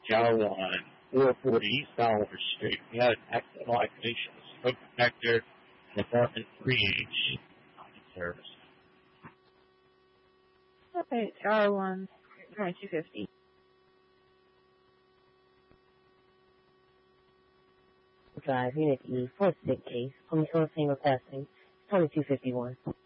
Tower 1, 440 East Dollar Street. We had an accident like station, smoke detector, and apartment 3H service. Okay, Tower 1, 250. Drive, Unit E, 4th Sick Case, Police on the scene requesting 2251.